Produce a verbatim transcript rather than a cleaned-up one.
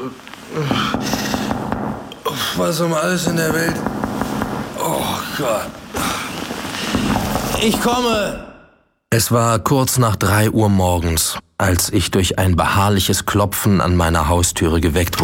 Was um alles in der Welt. Oh Gott. Ich komme! Es war kurz nach drei Uhr morgens, als ich durch ein beharrliches Klopfen an meiner Haustüre geweckt wurde.